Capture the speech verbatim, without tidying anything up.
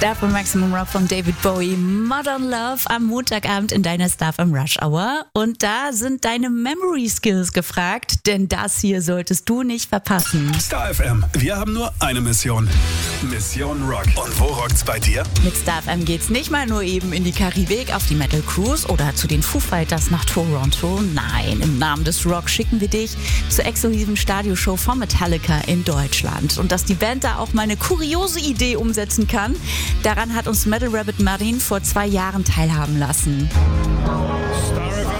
Star von Maximum Rock von David Bowie, Modern Love am Montagabend in deiner Star vom Rush Hour. Und da sind deine Memory Skills gefragt, denn das hier solltest du nicht verpassen. Star F M, wir haben nur eine Mission. Mission Rock. Und wo rockt's bei dir? Mit Star F M geht's nicht mal nur eben in die Karibik auf die Metal Cruise oder zu den Foo Fighters nach Toronto. Nein, im Namen des Rock schicken wir dich zur exklusiven Stadioshow von Metallica in Deutschland. Und dass die Band da auch mal eine kuriose Idee umsetzen kann, daran hat uns Metal Rabbit Martin vor zwei Jahren teilhaben lassen. Star F